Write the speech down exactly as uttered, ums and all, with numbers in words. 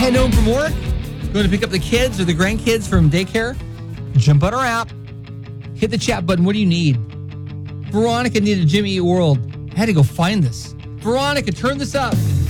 Head home from work, going to pick up the kids or the grandkids from daycare, jump on our app, hit the chat button. What do you need? Veronica needed Jimmy Eat World. I had to go find this. Veronica, turn this up.